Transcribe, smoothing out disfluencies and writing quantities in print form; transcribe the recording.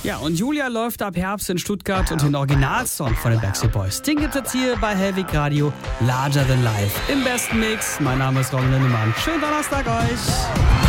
Ja, und Julia läuft ab Herbst in Stuttgart und den Originalsong von den Backstreet Boys, den gibt's jetzt hier bei Hellwig Radio, Larger Than Life im besten Mix. Mein Name ist Robin Lindemann. Schönen Donnerstag euch.